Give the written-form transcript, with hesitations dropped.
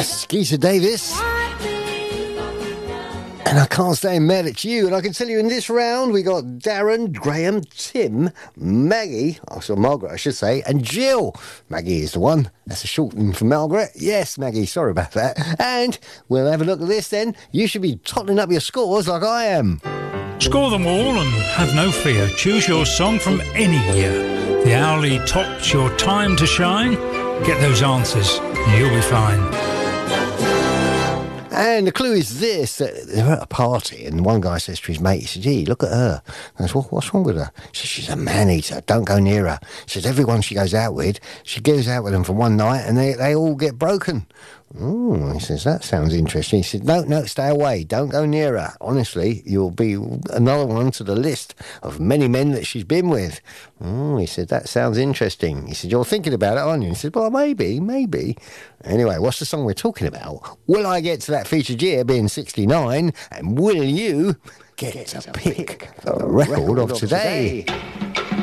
Skeeter Davis. And I can't stay mad at you. And I can tell you in this round, we got Darren, Graham, Tim, Maggie, Margaret, I should say, and Jill. Maggie is the one. That's a short name for Margaret. Yes, Maggie, sorry about that. And we'll have a look at this then. You should be tottling up your scores like I am. Score them all and have no fear. Choose your song from any year. The hourly tops your time to shine. Get those answers and you'll be fine. And the clue is this, that they're at a party and one guy says to his mate, he says, gee, look at her. And I says, what's wrong with her? He says, she's a man-eater, don't go near her. He says, everyone she goes out with them for one night and they all get broken. Oh, he says, that sounds interesting. He said, no, stay away. Don't go near her. Honestly, you'll be another one to the list of many men that she's been with. Oh, he said, that sounds interesting. He said, you're thinking about it, aren't you? He said, well, maybe. Anyway, what's the song we're talking about? Will I get to that featured year being 69? And will you get to pick the record of today?